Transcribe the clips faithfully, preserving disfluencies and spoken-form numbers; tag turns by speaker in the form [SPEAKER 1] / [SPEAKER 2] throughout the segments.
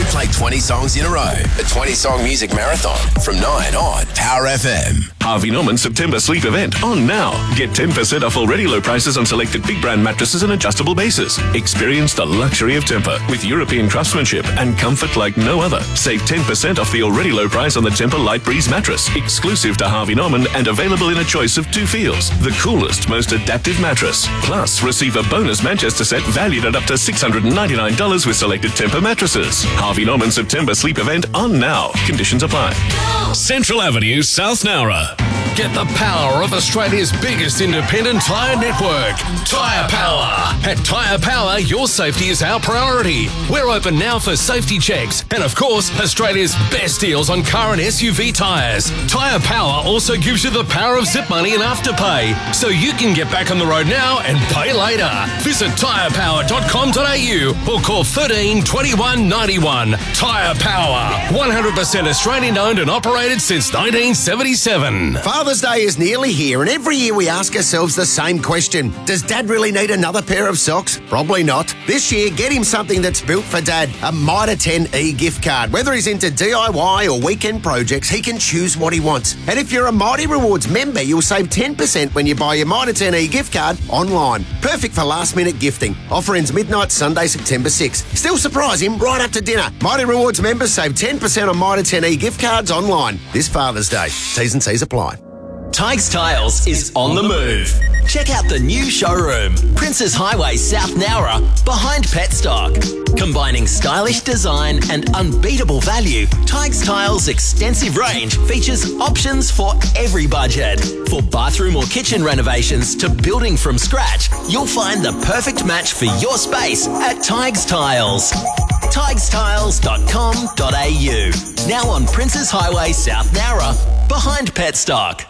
[SPEAKER 1] Play twenty songs in a row. A twenty-song music marathon from nine on Power F M.
[SPEAKER 2] Harvey Norman September Sleep event on now. Get ten percent off already low prices on selected big brand mattresses and adjustable bases. Experience the luxury of Tempur with European craftsmanship and comfort like no other. Save ten percent off the already low price on the Tempur Light Breeze mattress, exclusive to Harvey Norman and available in a choice of two feels. The coolest, most adaptive mattress. Plus, receive a bonus Manchester set valued at up to six hundred ninety-nine dollars with selected Tempur mattresses. Harvey Norman September Sleep event on now. Conditions apply.
[SPEAKER 3] Central Avenue, South Nowra. Get the power of Australia's biggest independent tyre network, Tyre Power. At Tyre Power, your safety is our priority. We're open now for safety checks and, of course, Australia's best deals on car and S U V tyres. Tyre Power also gives you the power of zip money and afterpay, so you can get back on the road now and pay later. Visit tyre power dot com dot a u or call thirteen twenty-one ninety-one. Tyre Power, one hundred percent Australian owned and operated since nineteen seventy-seven.
[SPEAKER 4] Father's Day is nearly here, and every year we ask ourselves the same question. Does Dad really need another pair of socks? Probably not. This year, get him something that's built for Dad, a Mitre ten E gift card. Whether he's into D I Y or weekend projects, he can choose what he wants. And if you're a Mighty Rewards member, you'll save ten percent when you buy your Mitre ten E gift card online. Perfect for last-minute gifting. Offer ends midnight Sunday, September sixth. Still surprise him right up to dinner. Mighty Rewards members save ten percent on Mitre ten E gift cards online this Father's Day. T's and C's apply.
[SPEAKER 5] Tiges Tiles is on the move. Check out the new showroom, Princes Highway, South Nowra, behind Petstock. Combining stylish design and unbeatable value, Tiges Tiles' extensive range features options for every budget. For bathroom or kitchen renovations to building from scratch, you'll find the perfect match for your space at Tiges Tiles. tiges tiles dot com dot a u. Now on Princes Highway, South Nowra, behind Petstock.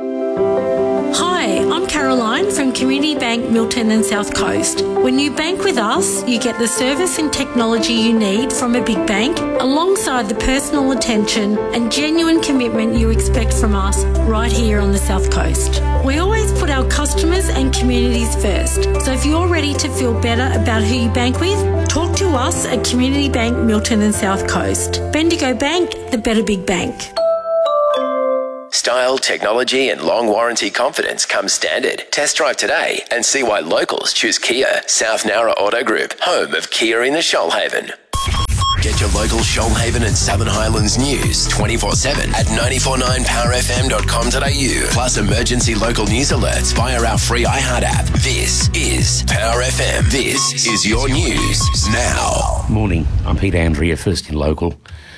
[SPEAKER 6] Hi, I'm Caroline from Community Bank Milton and South Coast. When you bank with us, you get the service and technology you need from a big bank, alongside the personal attention and genuine commitment you expect from us right here on the South Coast. We always put our customers and communities first, so if you're ready to feel better about who you bank with, talk to us at Community Bank Milton and South Coast. Bendigo Bank, the better big bank.
[SPEAKER 1] Style, technology and long warranty confidence come standard. Test drive today and see why locals choose Kia. South Nowra Auto Group, home of Kia in the Shoalhaven. Get your local Shoalhaven and Southern Highlands news twenty-four seven at nine four nine power f m dot com dot a u. Plus emergency local news alerts via our free iHeart app. This is Power F M. This is your news now.
[SPEAKER 7] Morning, I'm Peter Andrea, first in local.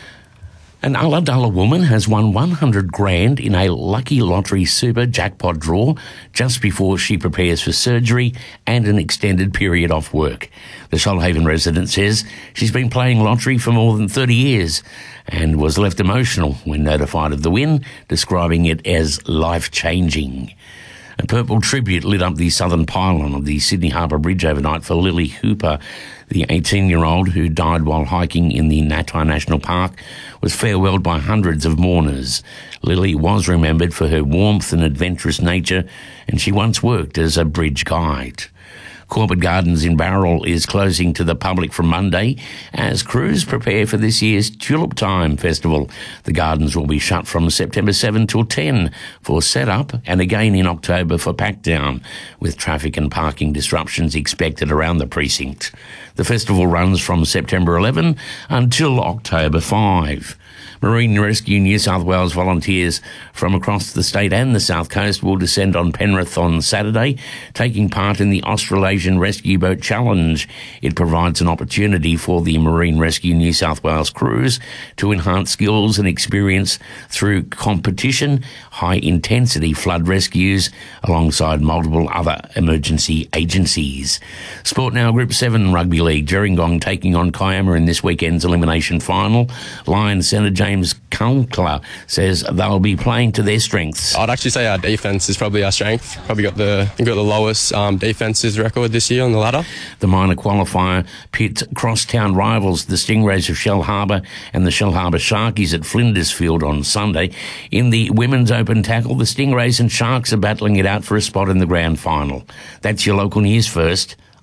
[SPEAKER 7] An Ulladulla woman has won one hundred grand in a Lucky Lottery Super jackpot draw just before she prepares for surgery and an extended period off work. The Shoalhaven resident says she's been playing lottery for more than thirty years and was left emotional when notified of the win, describing it as life-changing. A purple tribute lit up the southern pylon of the Sydney Harbour Bridge overnight for Lily Hooper. The eighteen-year-old who died while hiking in the Natai National Park was farewelled by hundreds of mourners. Lily was remembered for her warmth and adventurous nature, and she once worked as a bridge guide. Corbett Gardens in Bowral is closing to the public from Monday as crews prepare for this year's Tulip Time Festival. The gardens will be shut from September seventh till ten for set-up and again in October for pack-down, with traffic and parking disruptions expected around the precinct. The festival runs from September eleventh until October fifth. Marine Rescue New South Wales volunteers from across the state and the South Coast will descend on Penrith on Saturday, taking part in the Australasian Rescue Boat Challenge. It provides an opportunity for the Marine Rescue New South Wales crews to enhance skills and experience through competition, high-intensity flood rescues, alongside multiple other emergency agencies. Sport now, Group seven Rugby League. Gerringong taking on Kiama in this weekend's elimination final. Lions Centre James Kunkler says they'll be playing to their strengths.
[SPEAKER 8] I'd actually say our defence is probably our strength. Probably got the I think got the lowest um, defences record this year on the ladder.
[SPEAKER 7] The minor qualifier pits crosstown rivals the Stingrays of Shellharbour and the Shellharbour Sharkies at Flinders Field on Sunday. In the women's open tackle, the Stingrays and Sharks are battling it out for a spot in the grand final. That's your local news first.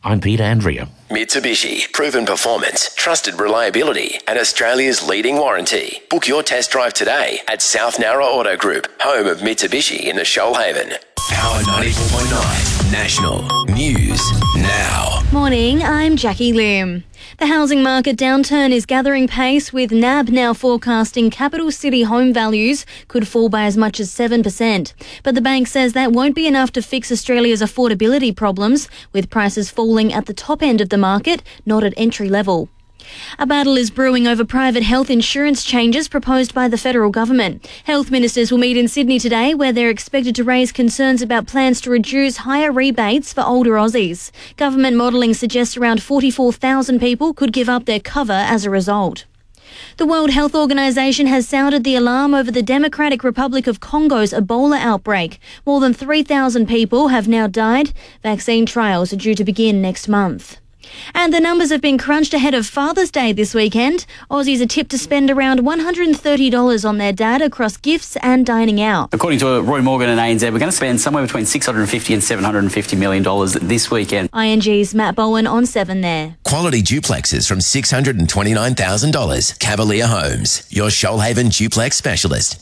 [SPEAKER 7] I'm Peter Andrea.
[SPEAKER 1] Mitsubishi, proven performance, trusted reliability, and Australia's leading warranty. Book your test drive today at South Nowra Auto Group, home of Mitsubishi in the Shoalhaven. Power ninety-four point nine, National News Now.
[SPEAKER 9] Morning, I'm Jackie Lim. The housing market downturn is gathering pace, with N A B now forecasting capital city home values could fall by as much as seven percent. But the bank says that won't be enough to fix Australia's affordability problems, with prices falling at the top end of the market, not at entry level. A battle is brewing over private health insurance changes proposed by the federal government. Health ministers will meet in Sydney today, where they're expected to raise concerns about plans to reduce higher rebates for older Aussies. Government modelling suggests around forty-four thousand people could give up their cover as a result. The World Health Organization has sounded the alarm over the Democratic Republic of Congo's Ebola outbreak. More than three thousand people have now died. Vaccine trials are due to begin next month. And the numbers have been crunched ahead of Father's Day this weekend. Aussies are tipped to spend around one hundred thirty dollars on their dad across gifts and dining out.
[SPEAKER 10] According to Roy Morgan and A N Z, we're going to spend somewhere between six hundred fifty and seven hundred fifty million dollars this weekend.
[SPEAKER 9] I N G's Matt Bowen on seven there.
[SPEAKER 1] Quality duplexes from six hundred twenty-nine thousand dollars. Cavalier Homes, your Shoalhaven duplex specialist.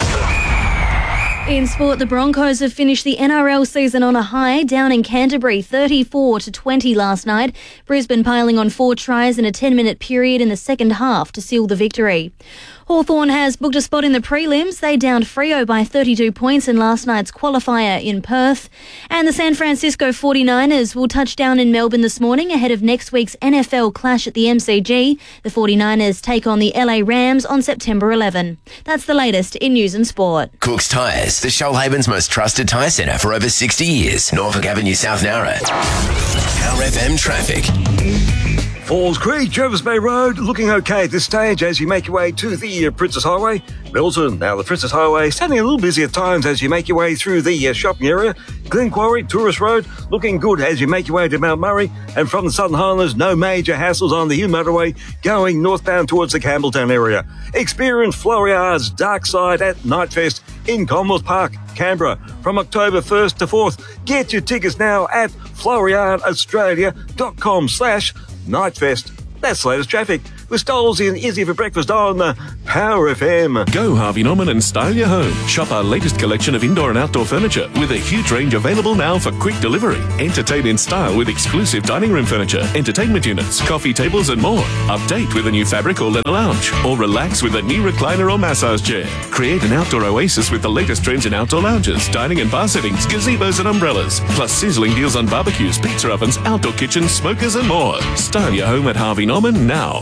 [SPEAKER 9] In sport, the Broncos have finished the N R L season on a high, down in Canterbury, thirty-four to twenty last night. Brisbane piling on four tries in a ten-minute period in the second half to seal the victory. Hawthorn has booked a spot in the prelims. They downed Freo by thirty-two points in last night's qualifier in Perth. And the San Francisco forty-niners will touch down in Melbourne this morning ahead of next week's N F L clash at the M C G. The forty-niners take on the L A Rams on September eleventh. That's the latest in news and sport.
[SPEAKER 1] Cook's Tyres, the Shoalhaven's most trusted tyre centre for over sixty years. Norfolk Avenue, South Nowra. Power F M traffic.
[SPEAKER 11] Falls Creek, Jervis Bay Road, looking okay at this stage as you make your way to the uh, Princess Highway. Milton, now the Princess Highway, standing a little busy at times as you make your way through the uh, shopping area. Glen Quarry, Tourist Road, looking good as you make your way to Mount Murray. And from the Southern Highlands, no major hassles on the Hume Motorway going northbound towards the Campbelltown area. Experience Floriar's Dark Side at Nightfest in Commonwealth Park, Canberra, from October first to fourth. Get your tickets now at floriaraustralia.com slash Nightfest. That's the latest traffic with Stolzy and Izzy for breakfast on uh, Power F M.
[SPEAKER 2] Go Harvey Norman and style your home. Shop our latest collection of indoor and outdoor furniture with a huge range available now for quick delivery. Entertain in style with exclusive dining room furniture, entertainment units, coffee tables and more. Update with a new fabric or leather lounge, or relax with a new recliner or massage chair. Create an outdoor oasis with the latest trends in outdoor lounges, dining and bar settings, gazebos and umbrellas, plus sizzling deals on barbecues, pizza ovens, outdoor kitchens, smokers and more. Style your home at Harvey Norman now.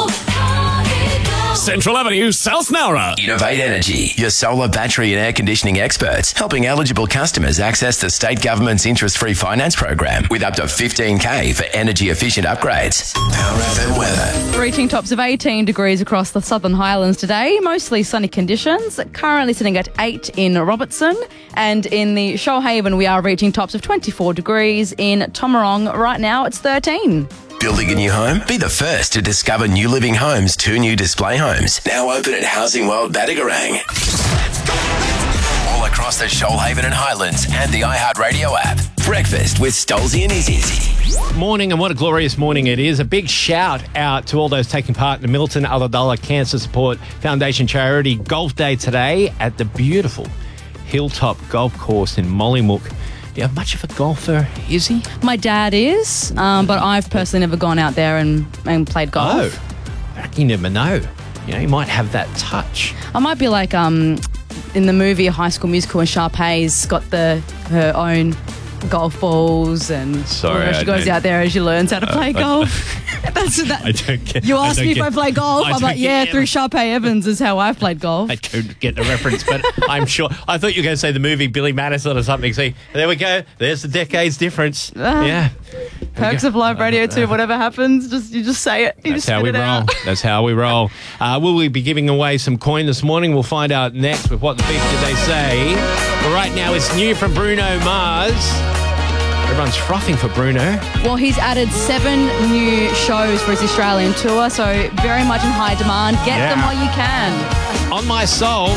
[SPEAKER 3] Central Avenue, South Nowra.
[SPEAKER 1] Innovate Energy, your solar, battery and air conditioning experts, helping eligible customers access the state government's interest-free finance program with up to fifteen K for energy-efficient upgrades. Power F M weather.
[SPEAKER 12] Reaching tops of eighteen degrees across the Southern Highlands today, mostly sunny conditions. Currently sitting at eight in Robertson, and in the Shoalhaven we are reaching tops of twenty-four degrees. In Tomarong right now it's thirteen.
[SPEAKER 1] Building a new home? Be the first to discover New Living Homes' two new display homes. Now open at Housing World Badagarang. All across the Shoalhaven and Highlands and the iHeartRadio app. Breakfast with Stolzy and Izzy.
[SPEAKER 13] Morning, and what a glorious morning it is. A big shout out to all those taking part in the Milton Ulladulla Cancer Support Foundation charity golf day today at the beautiful Hilltop Golf Course in Mollymook. You have much of a golfer, is he?
[SPEAKER 12] My dad is, um, but I've personally never gone out there and, and played golf.
[SPEAKER 13] Oh, you never know. You know, you might have that touch.
[SPEAKER 12] I might be like um, in the movie High School Musical when Sharpay's got the her own golf balls and
[SPEAKER 13] Sorry,
[SPEAKER 12] well, she goes out there and she learns how to play uh, golf. That's that.
[SPEAKER 13] I don't get.
[SPEAKER 12] You asked me if
[SPEAKER 13] get,
[SPEAKER 12] I play golf.
[SPEAKER 13] I
[SPEAKER 12] I'm like, yeah,
[SPEAKER 13] get,
[SPEAKER 12] through Sharpay Evans is how I've played golf.
[SPEAKER 13] I don't get the reference, but I'm sure. I thought you were going to say the movie Billy Madison or something. See, there we go. There's the decades difference. Uh, yeah.
[SPEAKER 12] Perks of live radio too. Whatever happens, just you just say it. You
[SPEAKER 13] That's
[SPEAKER 12] just
[SPEAKER 13] how we
[SPEAKER 12] it
[SPEAKER 13] roll.
[SPEAKER 12] Out.
[SPEAKER 13] That's how we roll. Uh, will we be giving away some coin this morning? We'll find out next with What the Beef Did They Say. But right now, it's new from Bruno Mars. Everyone's frothing for Bruno.
[SPEAKER 12] Well, he's added seven new shows for his Australian tour, so very much in high demand. Get
[SPEAKER 13] Yeah.
[SPEAKER 12] them while you can.
[SPEAKER 13] On My Soul,